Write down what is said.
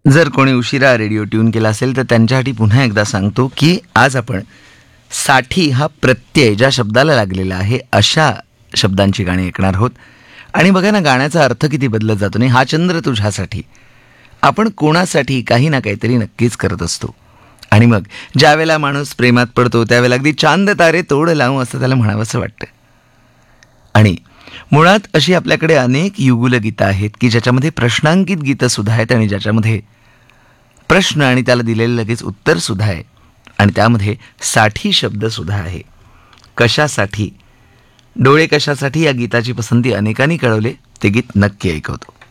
जर कोणी उशिरा रेडिओ ट्यून केला असेल तर त्यांच्यासाठी पुन्हा एकदा सांगतो की आज आपण साठी हा प्रत्यय ज्या शब्दाला लागलेला आहे अशा शब्दांची गाणी ऐकणार आहोत. आणि बघा ना, गाण्याचा अर्थ किती बदलत जातो नाही. हा चंद्र तुझ्यासाठी, आपण कोणासाठी काही ना काहीतरी नक्कीच करत असतो. आणि मग ज्यावेळेला माणूस प्रेमात पडतो त्यावेळेला अगदी चांद तारे तोड लावू असं त्याला म्हणावंसं वाटतं. आणि मुळात अशी आपल्याकडे अनेक युगुल गीतं आहेत की ज्याच्यामध्ये प्रश्नांकित गीतं सुद्धा आहेत आणि ज्याच्यामध्ये प्रश्न आणि त्याला दिलेलं लगेच उत्तर सुद्धा आहे. आणि त्यामध्ये साठी शब्द सुद्धा आहे. कशासाठी, डोळे कशासाठी या गीताची पसंती अनेकांनी कळवले. ते गीत नक्की ऐकवतो.